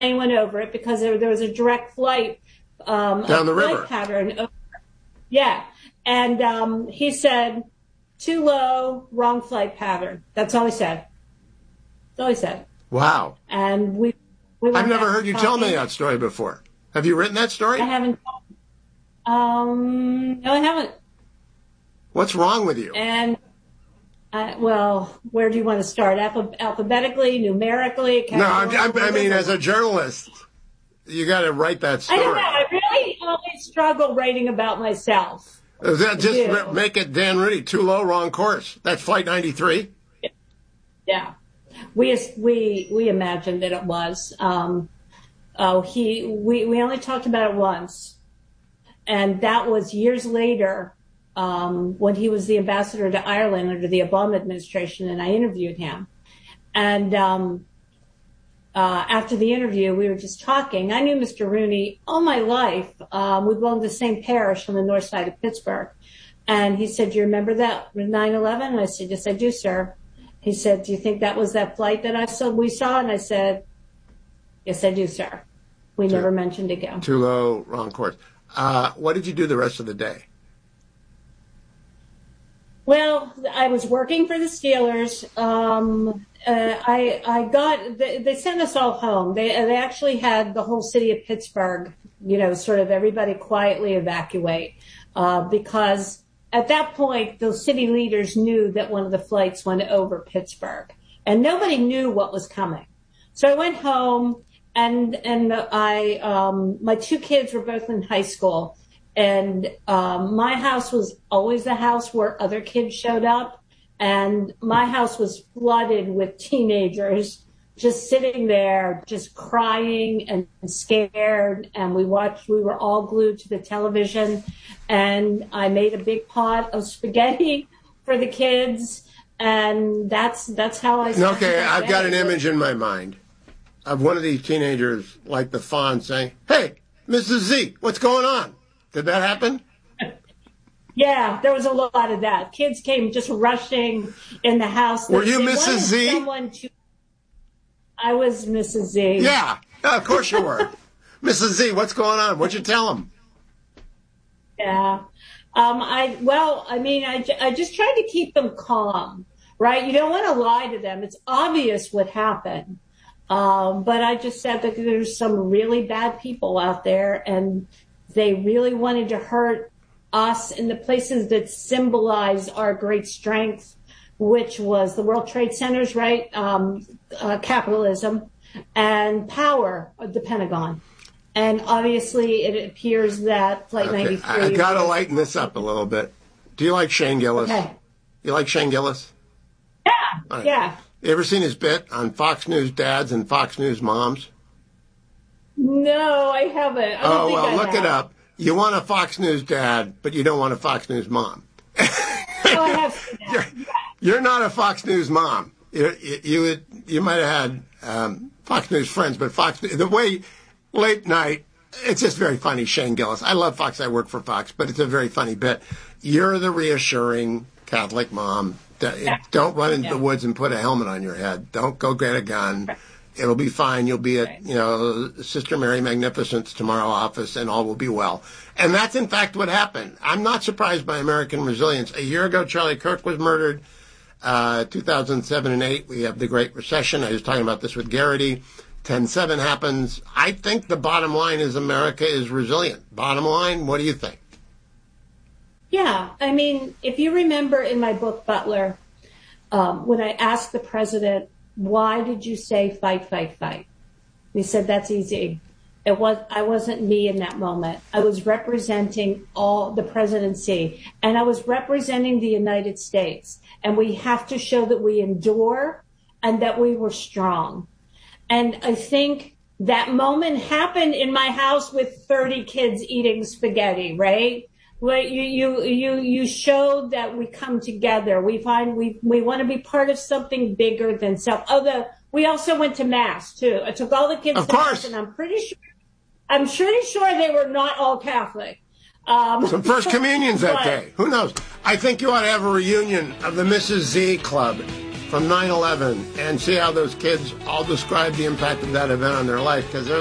went over it because there was a direct flight down the river pattern. Yeah. And he said, too low, wrong flight pattern. That's all he said. That's all he said. Wow. And I've never heard you tell me that story before. Have you written that story? I haven't. No, I haven't. What's wrong with you? And, well, where do you want to start? Alphabetically, numerically? No, I mean, as a journalist, you got to write that story. I don't know. I really always struggle writing about myself. Just make it Dan Rudy, too low, wrong course. That's Flight 93? Yeah. We imagined that it was. We only talked about it once. And that was years later, when he was the ambassador to Ireland under the Obama administration, and I interviewed him. And after the interview, we were just talking. I knew Mr. Rooney all my life. We belonged to the same parish on the north side of Pittsburgh. And he said, do you remember that 9/11? And I said, yes, I do, sir. He said, do you think that was that flight that we saw? And I said, yes, I do, sir. We never mentioned again. Too low, wrong course. What did you do the rest of the day? Well, I was working for the Steelers. They sent us all home. They actually had the whole city of Pittsburgh, sort of everybody quietly evacuate, because at that point, those city leaders knew that one of the flights went over Pittsburgh, and nobody knew what was coming. So I went home, and my two kids were both in high school, and my house was always the house where other kids showed up, and my house was flooded with teenagers just sitting there, just crying and scared. And we were all glued to the television, and I made a big pot of spaghetti for the kids. And that's how I started. Okay, I've got an image in my mind of one of these teenagers like the Fonz saying, hey, Mrs. Z, what's going on? Did that happen? Yeah, there was a lot of that. Kids came just rushing in the house. Were you Mrs. Z? I was Mrs. Z. Yeah, of course you were. Mrs. Z, what's going on? What'd you tell them? Yeah. I just tried to keep them calm, right? You don't want to lie to them. It's obvious what happened. But I just said that there's some really bad people out there, and they really wanted to hurt us in the places that symbolize our great strength, which was the World Trade Centers, right? Capitalism and power of the Pentagon. And obviously it appears that Flight 93... I got to lighten this up a little bit. Do you like Shane Gillis? Okay. You like Shane Gillis? Yeah, right. Yeah. You ever seen his bit on Fox News Dads and Fox News Moms? No, I haven't. Look it up. You want a Fox News dad, but you don't want a Fox News mom. I have seen that. You're not a Fox News mom. You might have had Fox News friends, but the way late night, it's just very funny, Shane Gillis. I love Fox. I work for Fox, but it's a very funny bit. You're the reassuring Catholic mom. Don't run into the woods and put a helmet on your head. Don't go get a gun. It'll be fine. You'll be at, Sister Mary Magnificent's tomorrow office, and all will be well. And that's, in fact, what happened. I'm not surprised by American resilience. A year ago, Charlie Kirk was murdered. 2007 and 8, we have the Great Recession. I was talking about this with Garrity. 10/7 happens. I think the bottom line is America is resilient. Bottom line, what do you think? Yeah. I mean, if you remember in my book, Butler, when I asked the president, why did you say fight, fight, fight? He said, that's easy. I wasn't me in that moment. I was representing all the presidency, and I was representing the United States. And we have to show that we endure and that we were strong. And I think that moment happened in my house with 30 kids eating spaghetti, right? Where you showed that we come together. We want to be part of something bigger than self. We also went to mass too. I took all the kids to mass, and I'm pretty sure they were not all Catholic. Some first communions that day. Who knows? I think you ought to have a reunion of the Mrs. Z Club from 9/11 and see how those kids all describe the impact of that event on their life, because